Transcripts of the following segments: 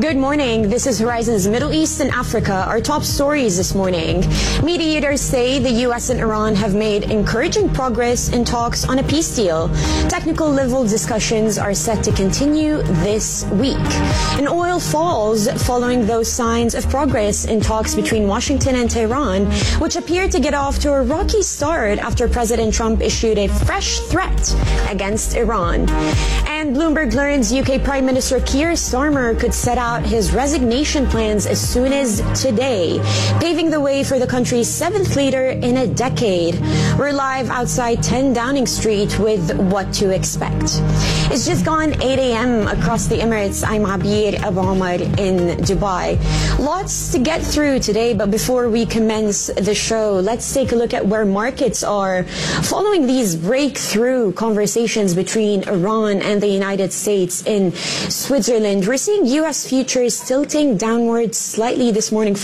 Good morning. This is Horizon's Middle East and Africa. Our top stories this morning. Mediators say the U.S. and Iran have made encouraging progress in talks on a peace deal. Technical level discussions are set to continue this week. And oil falls following those signs of progress in talks between Washington and Tehran, which appear to get off to a rocky start after President Trump issued a fresh threat against Iran. And Bloomberg learns UK Prime Minister Keir Starmer could set out his resignation plans as soon as today, paving the way for the country's 7th leader in a decade. We're live outside 10 Downing Street with what to expect. It's just gone 8 a.m. across the Emirates. I'm Abir Abu Omar in Dubai. Lots to get through today, but before we commence the show, let's take a look at where markets are following these breakthrough conversations between Iran and the United States in Switzerland. We're seeing U.S. futures tilting downwards slightly this morning,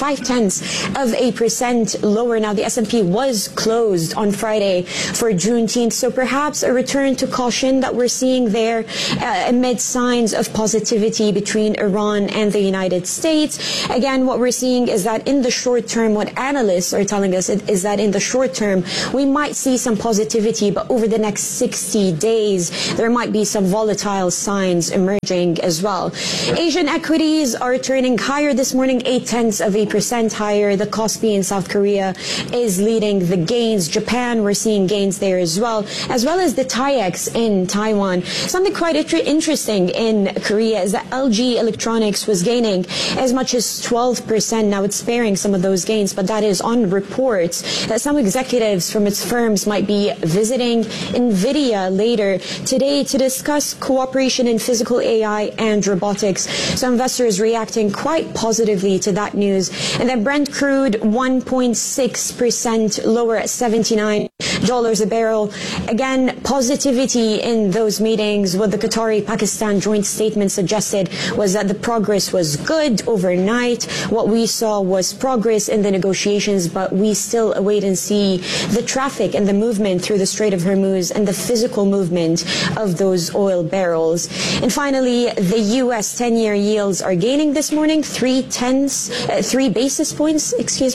0.5% lower. Now, the S&P was closed on Friday for Juneteenth, so perhaps a return to caution that we're seeing there amid signs of positivity between Iran and the United States. Again, what we're seeing is that in the short term, what analysts are telling us is that in the short term, we might see some positivity, but over the next 60 days, there might be some volatile signs emerging as well. Asian equities are turning higher this morning, 0.8% higher. The Kospi in South Korea is leading the gains. Japan, we're seeing gains there as well as the TAIEX in Taiwan. Something quite interesting in Korea is that LG Electronics was gaining as much as 12%. Now it's sparing some of those gains, but that is on reports that some executives from its firms might be visiting NVIDIA later today to discuss cooperation in physical AI and robotics. So investors reacting quite positively to that news. And then Brent crude 1.6% lower at $79 a barrel. Again, positivity in those meetings. What the Qatari-Pakistan joint statement suggested was that the progress was good overnight. What we saw was progress in the negotiations, but we still await and see the traffic and the movement through the Strait of Hormuz and the physical movement of those oil barrels. And finally, the U.S. 10-year yields are gaining this morning, 3 basis points,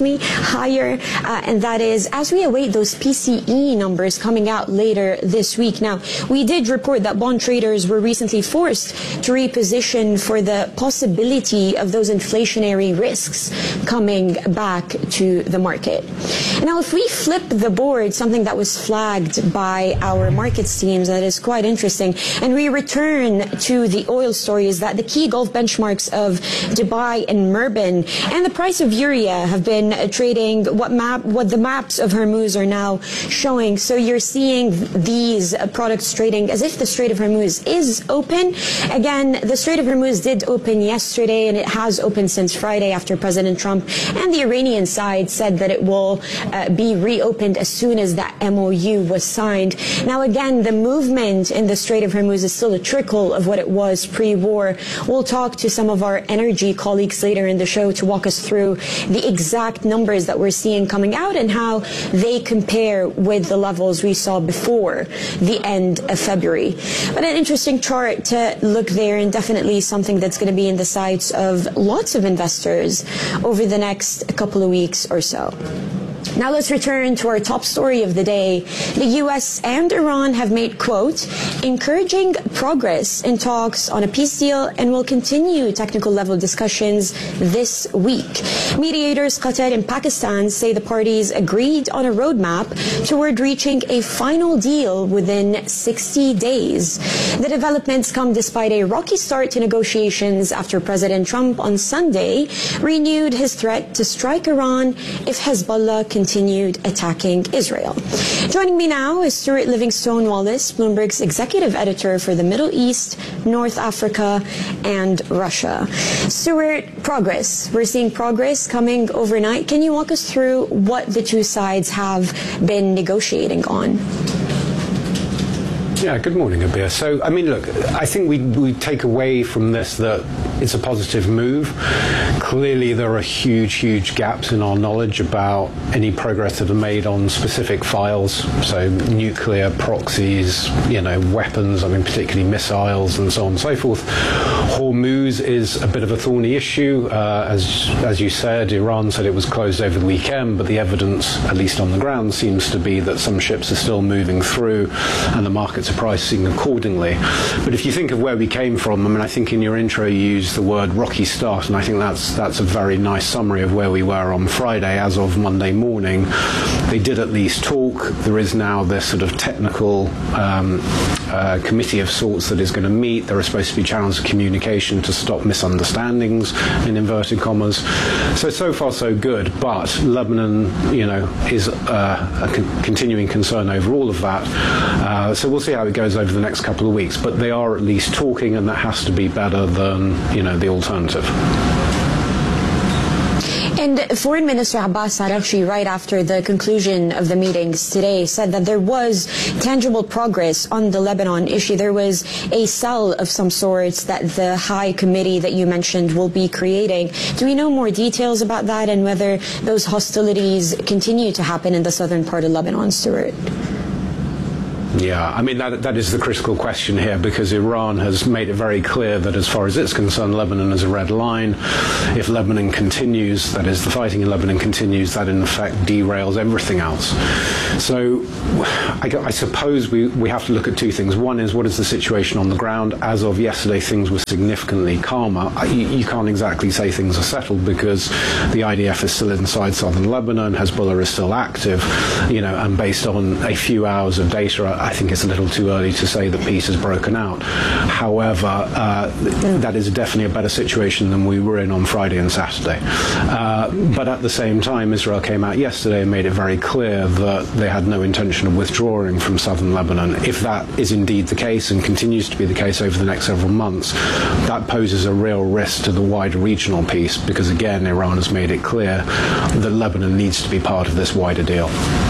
higher. And that is as we await those PCE numbers coming out later this week. Now, we did report that bond traders were recently forced to reposition for the possibility of those inflationary risks coming back to the market. Now, if we flip the board, something that was flagged by our markets teams that is quite interesting, and we return to the oil story, is that the key Gulf benchmarks of Dubai and Murban and the price of urea have been trading what the maps of Hormuz are now showing. So you're seeing these products trading as if the Strait of Hormuz is open. Again, the Strait of Hormuz did open yesterday, and it has opened since Friday after President Trump and the Iranian side said that it will be reopened as soon as that MOU was signed. Now, again, the movement in the Strait of Hormuz is still a trickle of what it was pre-war. We'll talk to some of our energy colleagues later in the show to walk us through the exact numbers that we're seeing coming out and how they compare with the levels we saw before the end of February. But an interesting chart to look there, and definitely something that's going to be in the sights of lots of investors over the next couple of weeks or so. Now let's return to our top story of the day. The U.S. and Iran have made, quote, encouraging progress in talks on a peace deal and will continue technical level discussions this week. Mediators Qatar and Pakistan say the parties agreed on a roadmap toward reaching a final deal within 60 days. The developments come despite a rocky start to negotiations after President Trump on Sunday renewed his threat to strike Iran if Hezbollah continued attacking Israel. Joining me now is Stuart Livingstone Wallace, Bloomberg's executive editor for the Middle East, North Africa, and Russia. Stuart, progress. We're seeing progress coming overnight. Can you walk us through what the two sides have been negotiating on? Yeah, good morning, Abir. So, I mean, look, I think we take away from this that it's a positive move. Clearly, there are huge gaps in our knowledge about any progress that are made on specific files, so nuclear, proxies, weapons, I mean, particularly missiles and so on and so forth. Hormuz is a bit of a thorny issue. As you said, Iran said it was closed over the weekend, but the evidence, at least on the ground, seems to be that some ships are still moving through and the markets are pricing accordingly. But if you think of where we came from, I mean, I think in your intro you used the word rocky start, and I think that's a very nice summary of where we were on Friday. As of Monday morning, they did at least talk. There is now this sort of technical committee of sorts that is going to meet. There are supposed to be channels of communication to stop misunderstandings, in inverted commas. So far so good, but Lebanon, is a continuing concern over all of that. So we'll see how it goes over the next couple of weeks, but they are at least talking, and that has to be better than, the alternative. And Foreign Minister Abbas Araghchi, right after the conclusion of the meetings today, said that there was tangible progress on the Lebanon issue. There was a cell of some sorts that the High Committee that you mentioned will be creating. Do we know more details about that and whether those hostilities continue to happen in the southern part of Lebanon, Stuart? Yeah, I mean, that is the critical question here, because Iran has made it very clear that as far as it's concerned, Lebanon is a red line. If Lebanon continues, that is, the fighting in Lebanon continues, that in effect derails everything else. So I suppose we have to look at two things. One is, what is the situation on the ground? As of yesterday, things were significantly calmer. You can't exactly say things are settled, because the IDF is still inside southern Lebanon, Hezbollah is still active, and based on a few hours of data, I think it's a little too early to say that peace has broken out. However, that is definitely a better situation than we were in on Friday and Saturday. But at the same time, Israel came out yesterday and made it very clear that they had no intention of withdrawing from southern Lebanon. If that is indeed the case and continues to be the case over the next several months, that poses a real risk to the wider regional peace, because again, Iran has made it clear that Lebanon needs to be part of this wider deal.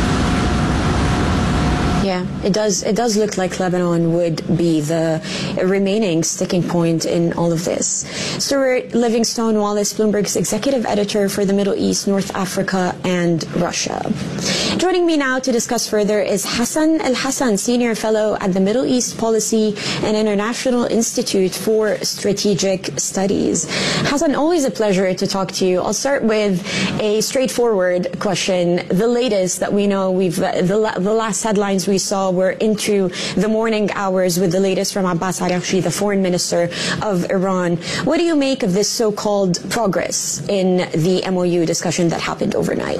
Yeah, it does look like Lebanon would be the remaining sticking point in all of this. Stuart Livingstone Wallace, Bloomberg's executive editor for the Middle East, North Africa, and Russia. Joining me now to discuss further is Hassan Al-Hassan, Senior Fellow at the Middle East Policy and International Institute for Strategic Studies. Hassan, always a pleasure to talk to you. I'll start with a straightforward question. The latest that we know, the last headlines we saw were into the morning hours with the latest from Abbas Araghchi, the foreign minister of Iran. What do you make of this so-called progress in the MOU discussion that happened overnight?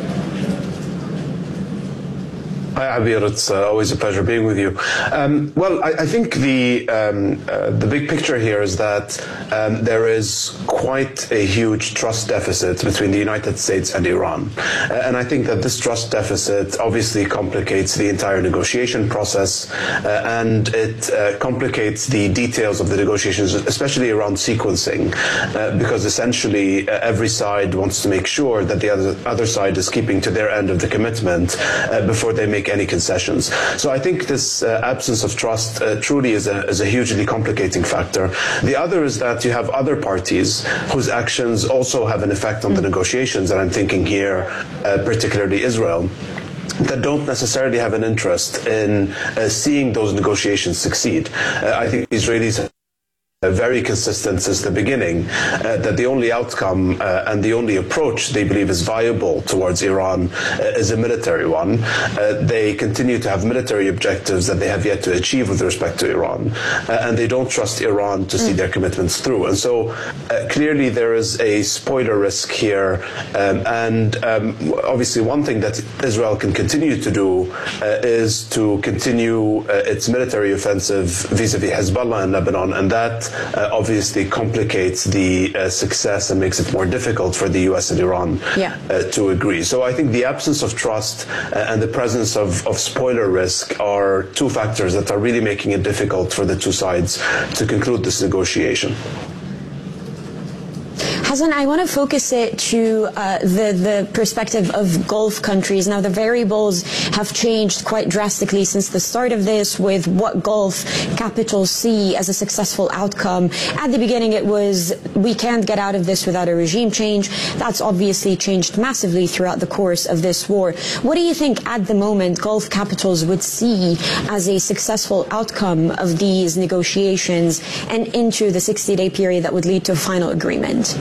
Hi, Abir. It's always a pleasure being with you. I think the big picture here is that there is quite a huge trust deficit between the United States and Iran. And I think that this trust deficit obviously complicates the entire negotiation process, and it complicates the details of the negotiations, especially around sequencing, because essentially every side wants to make sure that the other side is keeping to their end of the commitment before they make any concessions. So I think this absence of trust truly is a hugely complicating factor. The other is that you have other parties whose actions also have an effect on the negotiations, and I'm thinking here particularly Israel, that don't necessarily have an interest in seeing those negotiations succeed. I think the Israelis very consistent since the beginning that the only outcome and the only approach they believe is viable towards Iran is a military one. They continue to have military objectives that they have yet to achieve with respect to Iran, and they don't trust Iran to see their commitments through. And so clearly there is a spoiler risk here, and obviously one thing that Israel can continue to do is to continue its military offensive vis-a-vis Hezbollah in Lebanon, and that obviously complicates the success and makes it more difficult for the U.S. and Iran to agree. So I think the absence of trust and the presence of spoiler risk are two factors that are really making it difficult for the two sides to conclude this negotiation. Hassan, I want to focus it to the perspective of Gulf countries. Now, the variables have changed quite drastically since the start of this, with what Gulf capitals see as a successful outcome. At the beginning, it was, we can't get out of this without a regime change. That's obviously changed massively throughout the course of this war. What do you think at the moment Gulf capitals would see as a successful outcome of these negotiations and into the 60-day period that would lead to a final agreement?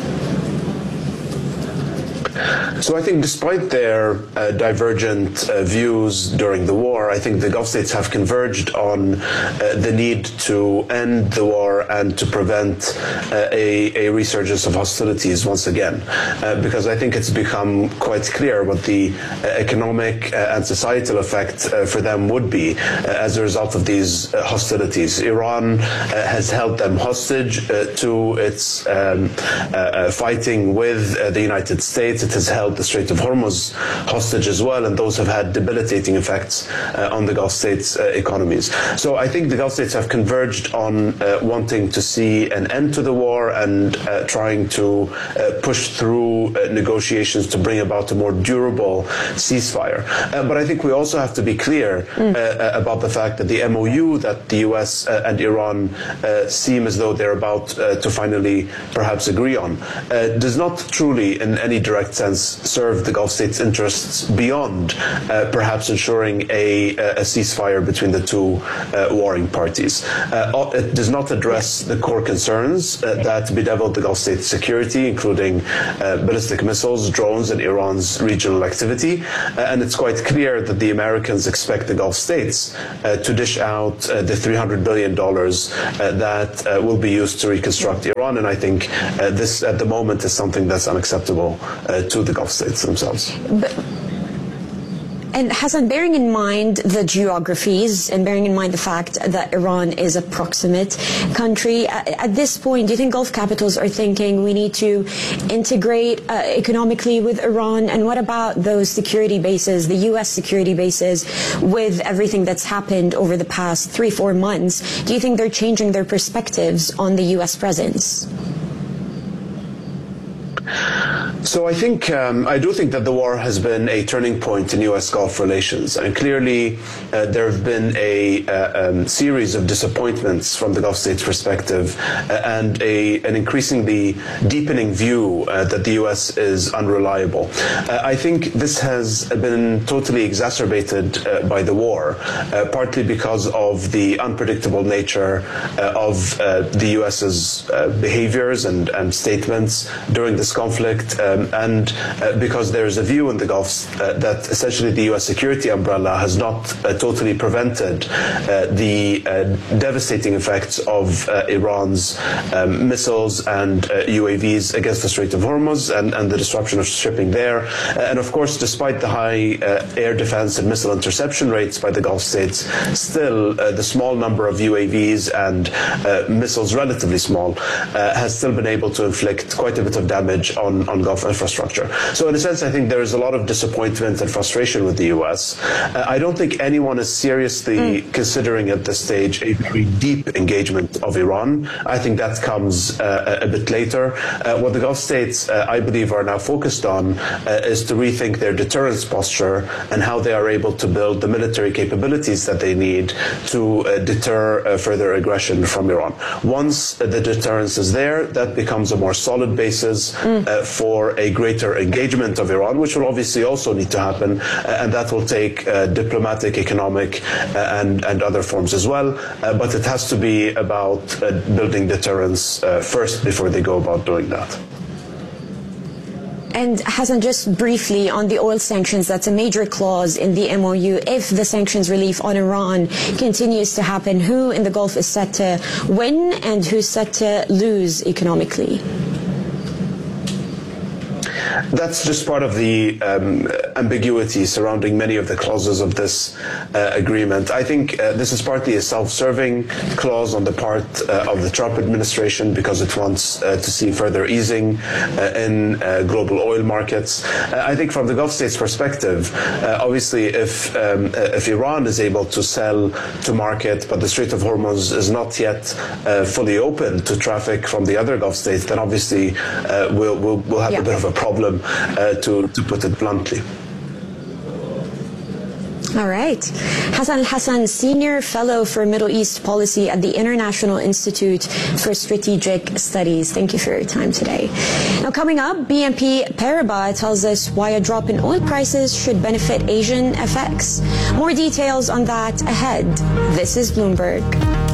So I think despite their divergent views during the war, I think the Gulf states have converged on the need to end the war and to prevent a resurgence of hostilities once again. Because I think it's become quite clear what the economic and societal effect for them would be as a result of these hostilities. Iran has held them hostage to its fighting with the United States. It has held the Strait of Hormuz hostage as well, and those have had debilitating effects on the Gulf states' economies. So I think the Gulf states have converged on wanting to see an end to the war and trying to push through negotiations to bring about a more durable ceasefire. But I think we also have to be clear about the fact that the MOU that the US and Iran seem as though they're about to finally perhaps agree on does not truly in any direct sense serve the Gulf states' interests beyond perhaps ensuring a ceasefire between the two warring parties. It does not address the core concerns that bedeviled the Gulf states' security, including ballistic missiles, drones, and Iran's regional activity. And it's quite clear that the Americans expect the Gulf states to dish out the $300 billion that will be used to reconstruct Iran. And I think this, at the moment, is something that's unacceptable to the Gulf states themselves. And Hassan, bearing in mind the geographies and bearing in mind the fact that Iran is a proximate country, at this point, do you think Gulf capitals are thinking we need to integrate economically with Iran? And what about those security bases, the U.S. security bases, with everything that's happened over the past 3-4 months? Do you think they're changing their perspectives on the U.S. presence? So I think, I do think that the war has been a turning point in U.S. Gulf relations. And clearly, there have been a series of disappointments from the Gulf states' perspective and an increasingly deepening view that the U.S. is unreliable. I think this has been totally exacerbated by the war, partly because of the unpredictable nature of the U.S.'s behaviors and statements during this conflict, and because there is a view in the Gulf that essentially the U.S. security umbrella has not totally prevented the devastating effects of Iran's missiles and UAVs against the Strait of Hormuz and the disruption of shipping there. And of course, despite the high air defense and missile interception rates by the Gulf states, still the small number of UAVs and missiles, relatively small, has still been able to inflict quite a bit of damage on Gulf infrastructure. So in a sense, I think there is a lot of disappointment and frustration with the U.S. I don't think anyone is seriously considering at this stage a very deep engagement of Iran. I think that comes a bit later. What the Gulf states, I believe, are now focused on is to rethink their deterrence posture and how they are able to build the military capabilities that they need to deter further aggression from Iran. Once the deterrence is there, that becomes a more solid basis for a greater engagement of Iran, which will obviously also need to happen, and that will take diplomatic, economic, and other forms as well. But it has to be about building deterrence first before they go about doing that. And Hassan, just briefly on the oil sanctions, that's a major clause in the MOU. If the sanctions relief on Iran continues to happen, who in the Gulf is set to win and who's set to lose economically? that's just part of the ambiguity surrounding many of the clauses of this agreement. I think this is partly a self-serving clause on the part of the Trump administration because it wants to see further easing in global oil markets. I think from the Gulf states' perspective, obviously if Iran is able to sell to market, but the Strait of Hormuz is not yet fully open to traffic from the other Gulf states, then obviously we'll have a bit of a problem, to put it bluntly. All right. Hassan Al-Hassan, Senior Fellow for Middle East Policy at the International Institute for Strategic Studies. Thank you for your time today. Now, coming up, BNP Paribas tells us why a drop in oil prices should benefit Asian FX. More details on that ahead. This is Bloomberg.